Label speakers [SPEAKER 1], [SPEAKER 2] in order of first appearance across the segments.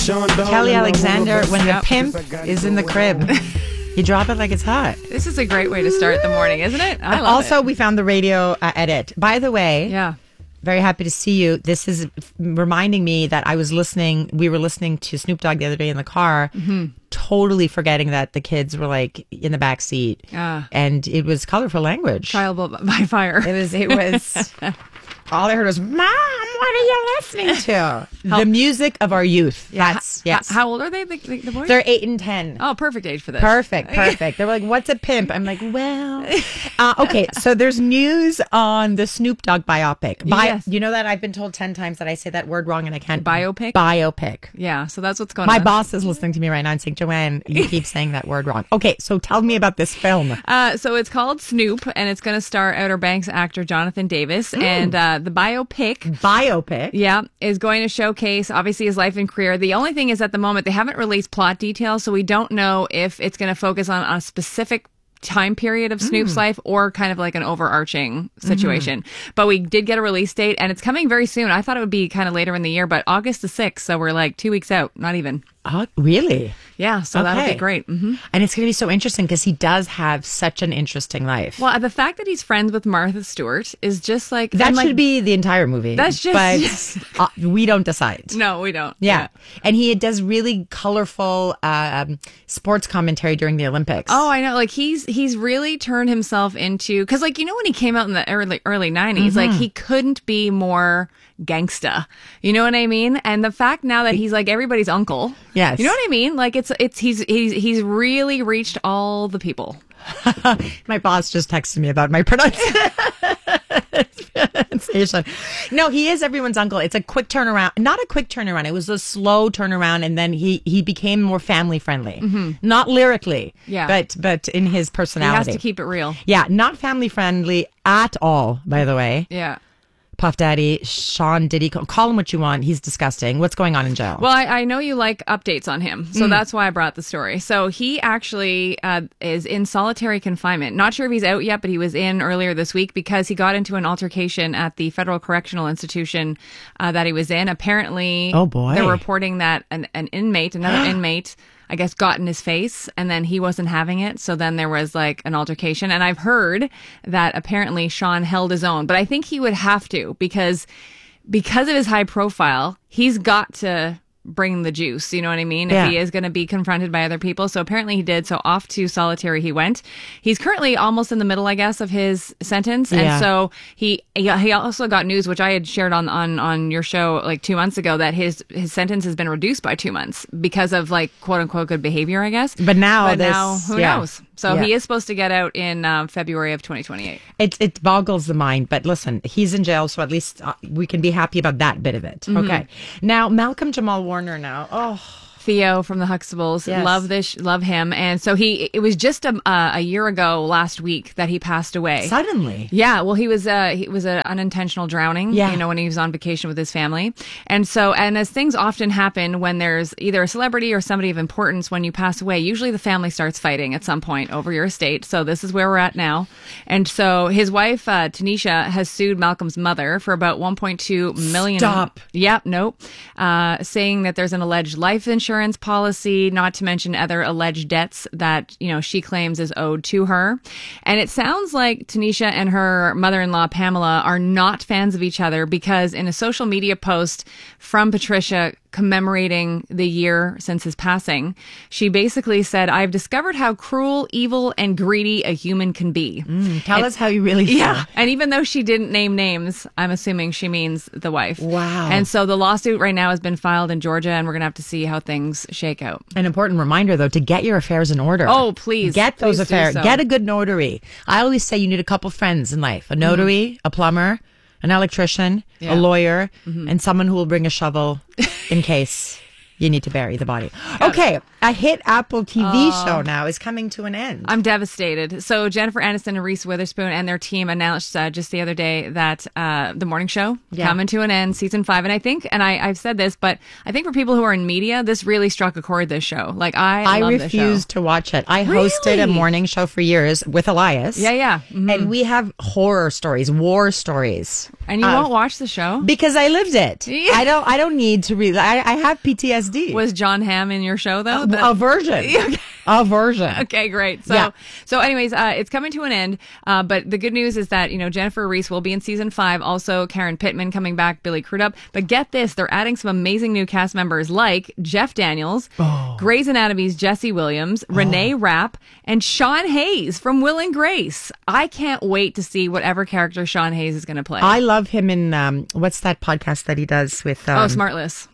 [SPEAKER 1] Kelly Alexander, when the pimp is in the crib. You drop it like it's hot.
[SPEAKER 2] This is a great way to start the morning, isn't it? I love
[SPEAKER 1] also,
[SPEAKER 2] it.
[SPEAKER 1] we found the radio edit. By the way,
[SPEAKER 2] Yeah.
[SPEAKER 1] very happy to see you. This is reminding me that we were listening to Snoop Dogg the other day in the car, totally forgetting that the kids were like in the back seat. And it was colorful language.
[SPEAKER 2] Trial by fire.
[SPEAKER 1] It was all I heard was, "Mom, what are you listening to?" The music of our youth. That's yes.
[SPEAKER 2] How old are they, the boys?
[SPEAKER 1] They're 8 and 10.
[SPEAKER 2] Oh, perfect age for this.
[SPEAKER 1] Perfect. They're like, "What's a pimp?" I'm like, "Well, okay." So there's news on the Snoop Dogg biopic.
[SPEAKER 2] Yes.
[SPEAKER 1] You know that I've been told 10 times that I say that word wrong and I can't.
[SPEAKER 2] Biopic?
[SPEAKER 1] Biopic.
[SPEAKER 2] Yeah, so that's what's going
[SPEAKER 1] My
[SPEAKER 2] on.
[SPEAKER 1] boss is listening to me right now and saying, "Joanne, you keep saying that word wrong." Okay, so tell me about this film.
[SPEAKER 2] So it's called Snoop, and it's going to star Outer Banks actor Jonathan Davis. And the biopic, yeah, is going to showcase, obviously, his life and career. The only thing is, at the moment, they haven't released plot details, so we don't know if it's going to focus on a specific time period of Snoop's life or kind of like an overarching situation. But we did get a release date, and it's coming very soon. I thought it would be kind of later in the year, but August the 6th, so we're like 2 weeks out, not even.
[SPEAKER 1] Oh, really?
[SPEAKER 2] Yeah, so that'll be great.
[SPEAKER 1] And it's going to be so interesting because he does have such an interesting life.
[SPEAKER 2] Well, the fact that he's friends with Martha Stewart is just like...
[SPEAKER 1] That should be the entire movie.
[SPEAKER 2] That's just...
[SPEAKER 1] But we don't decide.
[SPEAKER 2] No, we don't.
[SPEAKER 1] Yeah. And he does really colorful sports commentary during the Olympics.
[SPEAKER 2] Oh, I know. Like, he's really turned himself into... Because, like, you know when he came out in the early 90s, like, he couldn't be more gangsta. You know what I mean? And the fact now that he's, like, everybody's uncle...
[SPEAKER 1] Yes.
[SPEAKER 2] You know what I mean? Like, he's really reached all the people.
[SPEAKER 1] My boss just texted me about my pronunciation. No, he is everyone's uncle. It's a quick turnaround. Not a quick turnaround. It was a slow turnaround, and then he became more family friendly. Not lyrically, but in his personality.
[SPEAKER 2] He has to keep it real.
[SPEAKER 1] Yeah, not family friendly at all, by the way.
[SPEAKER 2] Yeah.
[SPEAKER 1] Puff Daddy, Sean Diddy, call him what you want. He's disgusting. What's going on in jail?
[SPEAKER 2] Well, I know you like updates on him, so that's why I brought the story. So he actually is in solitary confinement. Not sure if he's out yet, but he was in earlier this week because he got into an altercation at the Federal Correctional Institution that he was in. Apparently,
[SPEAKER 1] oh boy,
[SPEAKER 2] they're reporting that another inmate, I guess, got in his face, and then he wasn't having it. So then there was like an altercation. And I've heard that apparently Sean held his own, but I think he would have to because of his high profile, he's got to bring the juice. You know what I mean?
[SPEAKER 1] Yeah.
[SPEAKER 2] If he is going to be confronted by other people. So apparently he did. So off to solitary he went. He's currently almost in the middle, I guess, of his sentence.
[SPEAKER 1] Yeah.
[SPEAKER 2] And so he also got news, which I had shared on your show like 2 months ago, that his sentence has been reduced by 2 months because of like quote unquote good behavior, I guess.
[SPEAKER 1] But now
[SPEAKER 2] who knows? So he is supposed to get out in February of 2028.
[SPEAKER 1] It boggles the mind, but listen, he's in jail, so at least we can be happy about that bit of it. Okay. Now, Malcolm Jamal Warner now. Oh,
[SPEAKER 2] Theo from the Huxtables.
[SPEAKER 1] Yes.
[SPEAKER 2] Love him. And so it was just a year ago last week that he passed away.
[SPEAKER 1] Suddenly.
[SPEAKER 2] Yeah. Well, he was an unintentional drowning, when he was on vacation with his family. And as things often happen when there's either a celebrity or somebody of importance, when you pass away, usually the family starts fighting at some point over your estate. So this is where we're at now. And so his wife, Tanisha, has sued Malcolm's mother for about $1.2 million.
[SPEAKER 1] Stop.
[SPEAKER 2] Yep. Nope. Saying that there's an alleged life insurance policy, not to mention other alleged debts that, she claims is owed to her. And it sounds like Tanisha and her mother-in-law, Pamela, are not fans of each other because in a social media post from Patricia commemorating the year since his passing, she basically said, "I've discovered how cruel, evil, and greedy a human can be."
[SPEAKER 1] Tell us how you really feel.
[SPEAKER 2] Yeah. And even though she didn't name names, I'm assuming she means the wife.
[SPEAKER 1] Wow.
[SPEAKER 2] And so the lawsuit right now has been filed in Georgia, and we're going to have to see how things shake out.
[SPEAKER 1] An important reminder, though, to get your affairs in order.
[SPEAKER 2] Oh, please.
[SPEAKER 1] Get those
[SPEAKER 2] Please
[SPEAKER 1] affairs.
[SPEAKER 2] do so.
[SPEAKER 1] Get a good notary. I always say you need a couple friends in life. A notary, a plumber, an electrician, a lawyer, and someone who will bring a shovel in case you need to bury the body. Okay, a hit Apple TV show now is coming to an end.
[SPEAKER 2] I'm devastated. So Jennifer Aniston and Reese Witherspoon and their team announced just the other day that the morning show coming to an end, season 5. And I think, and I've said this, but I think for people who are in media, this really struck a chord, this show. Like, I love this show.
[SPEAKER 1] refused to watch it. I hosted a morning show for years with Elias.
[SPEAKER 2] Yeah.
[SPEAKER 1] And we have horror stories, war stories.
[SPEAKER 2] And you won't watch the show?
[SPEAKER 1] Because I lived it.
[SPEAKER 2] Yeah.
[SPEAKER 1] I don't need to read. I have PTSD PTSD.
[SPEAKER 2] Was John Hamm in your show, though?
[SPEAKER 1] A version. A version.
[SPEAKER 2] Okay, great. So anyways, it's coming to an end. But the good news is that, Jennifer Reese will be in season 5. Also, Karen Pittman coming back, Billy Crudup. But get this, they're adding some amazing new cast members like Jeff Daniels, Grey's Anatomy's Jesse Williams, Renee Rapp, and Sean Hayes from Will and Grace. I can't wait to see whatever character Sean Hayes is going to play.
[SPEAKER 1] I love him in, what's that podcast that he does with...
[SPEAKER 2] Smartless.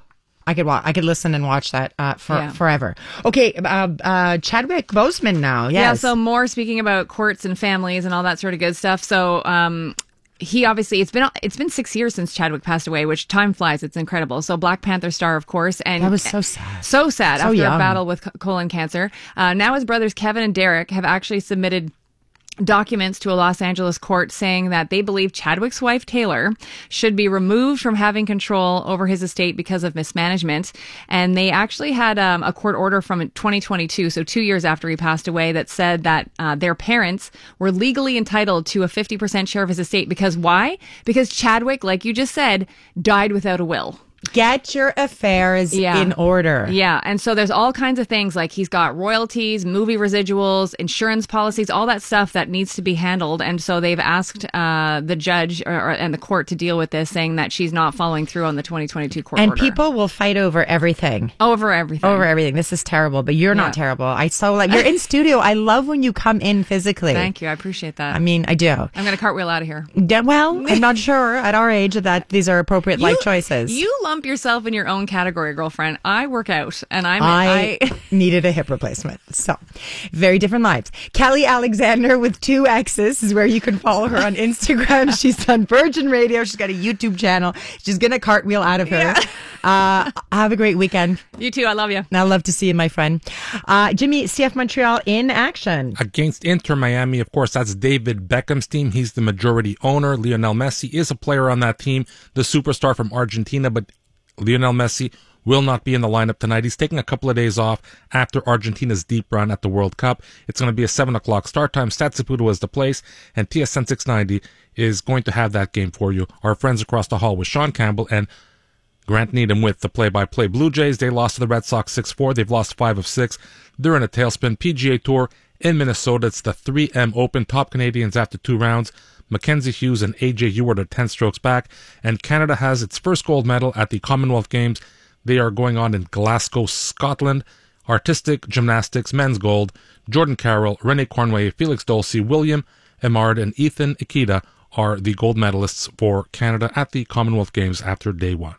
[SPEAKER 1] I could listen and watch that forever. Okay, Chadwick Boseman now. Yes.
[SPEAKER 2] Yeah, so more speaking about courts and families and all that sort of good stuff. So he obviously, it's been 6 years since Chadwick passed away, which time flies. It's incredible. So Black Panther star, of course. And
[SPEAKER 1] that was so sad.
[SPEAKER 2] So sad after a battle with colon cancer. Now his brothers Kevin and Derek have actually submitted documents to a Los Angeles court saying that they believe Chadwick's wife, Taylor, should be removed from having control over his estate because of mismanagement. And they actually had a court order from 2022, so 2 years after he passed away, that said that their parents were legally entitled to a 50% share of his estate. Because why? Because Chadwick, like you just said, died without a will.
[SPEAKER 1] Get your affairs in order.
[SPEAKER 2] Yeah. And so there's all kinds of things, like he's got royalties, movie residuals, insurance policies, all that stuff that needs to be handled. And so they've asked the judge and the court to deal with this, saying that she's not following through on the 2022 court order.
[SPEAKER 1] And people will fight over everything.
[SPEAKER 2] Over everything.
[SPEAKER 1] This is terrible, but you're not terrible. You're in studio. I love when you come in physically.
[SPEAKER 2] Thank you. I appreciate that.
[SPEAKER 1] I mean, I do.
[SPEAKER 2] I'm going to cartwheel out of here.
[SPEAKER 1] Yeah, well, I'm not sure at our age that these are appropriate life choices.
[SPEAKER 2] You lump yourself in your own category, girlfriend. I work out, and
[SPEAKER 1] I needed a hip replacement. So, very different lives. Kelly Alexander with 2 X's is where you can follow her on Instagram. She's on Virgin Radio. She's got a YouTube channel. She's going to cartwheel out of her. Yeah. Have a great weekend.
[SPEAKER 2] You too. I love you.
[SPEAKER 1] I love to see you, my friend. Jimmy, CF Montreal in action.
[SPEAKER 3] Against Inter Miami, of course, that's David Beckham's team. He's the majority owner. Lionel Messi is a player on that team, the superstar from Argentina, but Lionel Messi will not be in the lineup tonight. He's taking a couple of days off after Argentina's deep run at the World Cup. It's going to be a 7 o'clock start time. Statsiputo is the place, and TSN 690 is going to have that game for you. Our friends across the hall with Sean Campbell and Grant Needham with the play-by-play. Blue Jays, they lost to the Red Sox 6-4. They've lost 5 of 6. They're in a tailspin. PGA Tour in Minnesota. It's the 3M Open. Top Canadians after 2 rounds. Mackenzie Hughes and AJ Ewart are 10 strokes back, and Canada has its first gold medal at the Commonwealth Games. They are going on in Glasgow, Scotland. Artistic gymnastics, men's gold. Jordan Carroll, Rene Cornway, Felix Dolce, William Emard, and Ethan Ikeda are the gold medalists for Canada at the Commonwealth Games after day 1.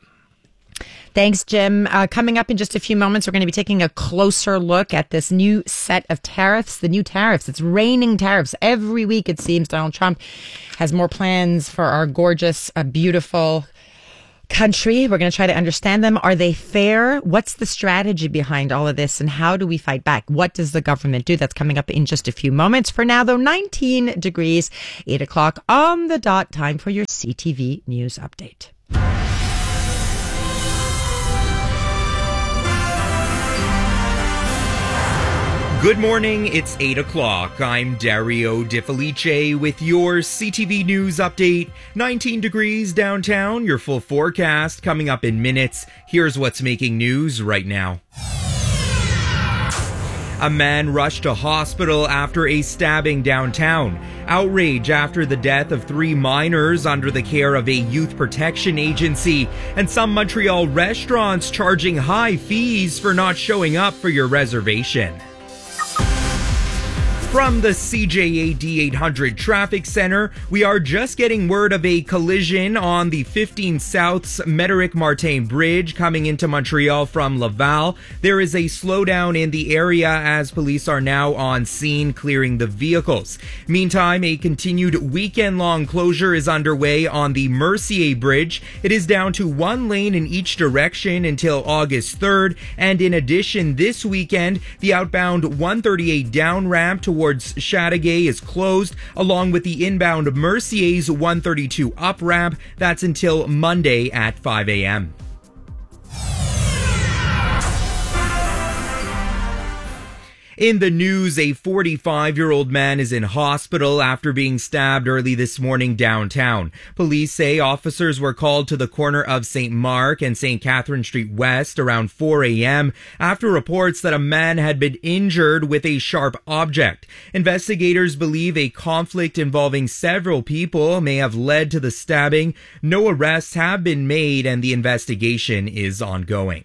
[SPEAKER 1] Thanks, Jim. Coming up in just a few moments, we're going to be taking a closer look at this new set of tariffs, the new tariffs. It's raining tariffs. Every week, it seems, Donald Trump has more plans for our gorgeous, beautiful country. We're going to try to understand them. Are they fair? What's the strategy behind all of this, and how do we fight back? What does the government do? That's coming up in just a few moments. For now, though, 19 degrees, 8 o'clock on the dot. Time for your CTV News Update.
[SPEAKER 4] Good morning, it's 8 o'clock. I'm Dario De Felice with your CTV News Update. 19 degrees downtown, your full forecast coming up in minutes. Here's what's making news right now. A man rushed to hospital after a stabbing downtown. Outrage after the death of 3 minors under the care of a youth protection agency. And some Montreal restaurants charging high fees for not showing up for your reservation. From the CJA D800 Traffic Center, we are just getting word of a collision on the 15 South's Médéric-Martin Bridge coming into Montreal from Laval. There is a slowdown in the area as police are now on scene clearing the vehicles. Meantime, a continued weekend-long closure is underway on the Mercier Bridge. It is down to 1 lane in each direction until August 3rd. And in addition, this weekend, the outbound 138 down ramp towards Chateauguay is closed, along with the inbound Mercier's 132 up ramp. That's until Monday at 5 a.m. In the news, a 45-year-old man is in hospital after being stabbed early this morning downtown. Police say officers were called to the corner of St. Mark and St. Catherine Street West around 4 a.m. after reports that a man had been injured with a sharp object. Investigators believe a conflict involving several people may have led to the stabbing. No arrests have been made and the investigation is ongoing.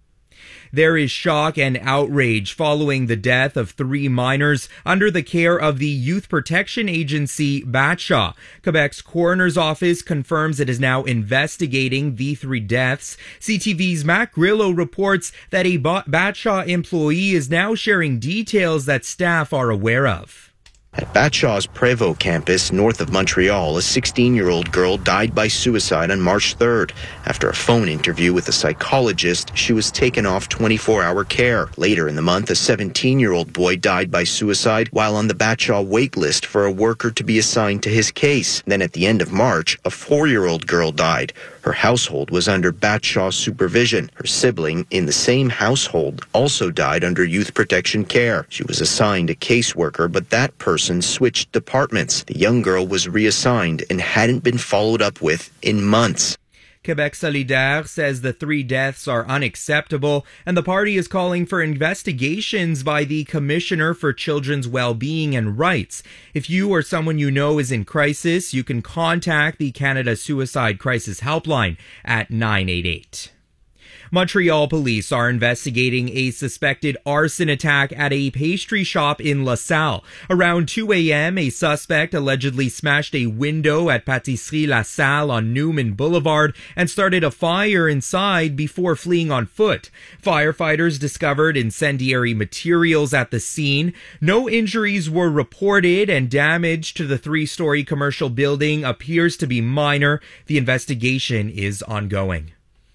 [SPEAKER 4] There is shock and outrage following the death of 3 minors under the care of the Youth Protection Agency, Batshaw. Quebec's coroner's office confirms it is now investigating the 3 deaths. CTV's Matt Grillo reports that a Batshaw employee is now sharing details that staff are aware of.
[SPEAKER 5] At Batshaw's Prévost campus north of Montreal, a 16-year-old girl died by suicide on March 3rd. After a phone interview with a psychologist, she was taken off 24-hour care. Later in the month, a 17-year-old boy died by suicide while on the Batshaw wait list for a worker to be assigned to his case. Then at the end of March, a 4-year-old girl died. Her household was under Batshaw supervision. Her sibling in the same household also died under youth protection care. She was assigned a caseworker, but that person switched departments. The young girl was reassigned and hadn't been followed up with in months.
[SPEAKER 4] Quebec Solidaire says the 3 deaths are unacceptable, and the party is calling for investigations by the Commissioner for Children's Well-Being and Rights. If you or someone you know is in crisis, you can contact the Canada Suicide Crisis Helpline at 988. Montreal police are investigating a suspected arson attack at a pastry shop in LaSalle. Around 2 a.m., a suspect allegedly smashed a window at Pâtisserie LaSalle on Newman Boulevard and started a fire inside before fleeing on foot. Firefighters discovered incendiary materials at the scene. No injuries were reported, and damage to the 3-story commercial building appears to be minor. The investigation is ongoing.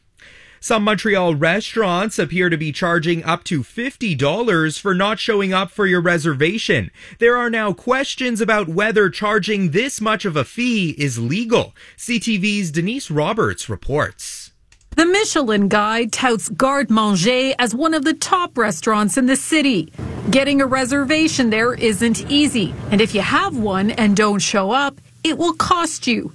[SPEAKER 4] Some Montreal restaurants appear to be charging up to $50 for not showing up for your reservation. There are now questions about whether charging this much of a fee is legal. CTV's Denise Roberts reports.
[SPEAKER 6] The Michelin Guide touts Garde Manger as one of the top restaurants in the city. Getting a reservation there isn't easy, and if you have one and don't show up, it will cost you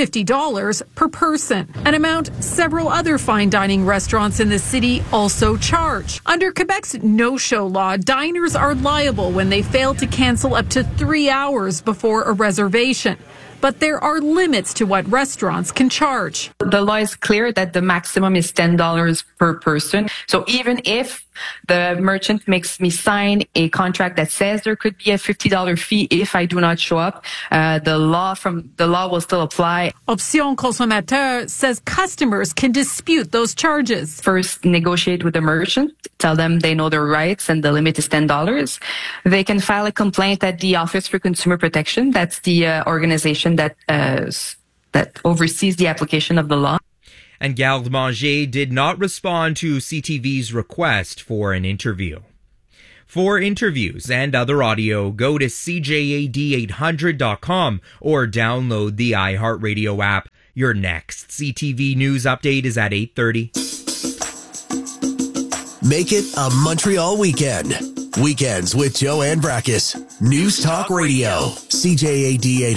[SPEAKER 6] $50 per person, an amount several other fine dining restaurants in the city also charge. Under Quebec's no-show law, diners are liable when they fail to cancel up to 3 hours before a reservation. But there are limits to what restaurants can charge.
[SPEAKER 7] The law is clear that the maximum is $10 per person. So even if the merchant makes me sign a contract that says there could be a $50 fee if I do not show up, the law will still apply.
[SPEAKER 6] Option Consommateur says customers can dispute those charges.
[SPEAKER 7] First, negotiate with the merchant, tell them they know their rights and the limit is $10. They can file a complaint at the Office for Consumer Protection. That's the organization that oversees the application of the law.
[SPEAKER 4] And Garde Manger did not respond to CTV's request for an interview. For interviews and other audio, go to CJAD800.com or download the iHeartRadio app. Your next CTV News update is at 8:30.
[SPEAKER 8] Make it a Montreal weekend. Weekends with Joanne Brackus. News Talk Radio. CJAD 800.